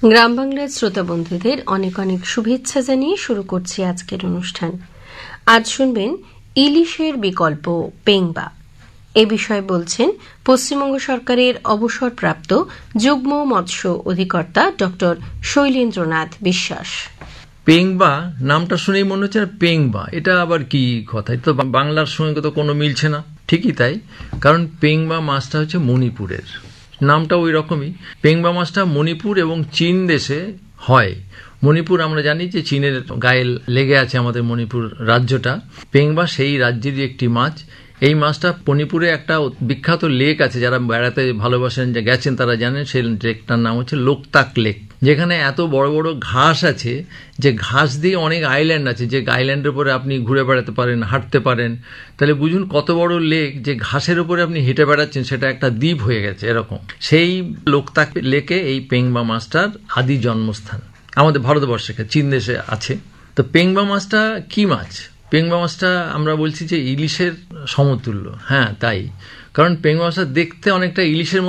গ্রাম বাংলার শ্রোতা বন্ধুদের অনেক অনেক শুভেচ্ছা জানিয়ে শুরু করছি আজকের অনুষ্ঠান। আজ শুনবেন ইলিশের বিকল্প পেংবা। এ বিষয়ে বলছেন পশ্চিমবঙ্গ সরকারের অবসরপ্রাপ্ত যুগ্ম মৎস্য অধিকর্তা ডক্টর শৈলেন্দ্রনাথ বিশ্বাস। পেংবা নামটা শুনেই মনে হচ্ছে পেংবা, এটা আবার কি কথা? এটা তো বাংলার সঙ্গে তো কোনো মিলছে না। ঠিকই তাই, কারণ পেংবা মাছটা হচ্ছে মণিপুরের, নামটা ওই রকমই। পেংবা মাছটা মণিপুর এবং চীন দেশে হয়। মণিপুর আমরা জানি যে চীনের গায়ে লেগে আছে আমাদের মণিপুর রাজ্যটা। পেংবা সেই রাজ্যেরই একটি মাছ। এই মাছটা মণিপুরে একটা বিখ্যাত লেক আছে, যারা বেড়াতে ভালোবাসেন, যে গেছেন তারা জানেন। সেই লেকটার নাম হচ্ছে লোকতাক লেক, যেখানে এত বড় বড় ঘাস আছে, যে ঘাস দিয়ে অনেক আইল্যান্ড আছে, যে আইল্যান্ডের উপরে আপনি ঘুরে বেড়াতে পারেন, হাঁটতে পারেন। তাহলে বুঝুন কত বড় লেক, যে ঘাসের উপরে আপনি হেঁটে বেড়াচ্ছেন, সেটা একটা দ্বীপ হয়ে গেছে এরকম। সেই লোকতাক লেকে এই পেংবা মাছটার আদি জন্মস্থান আমাদের ভারতবর্ষে, চীন দেশে আছে। তো পেংবা মাছটা কি মাছ? পেংবা মাছটা আমরা বলছি যে ইলিশের সমতুল্য। হ্যাঁ তাই, কারণ পেংবা মাছটা দেখতে অনেকটা ইলিশের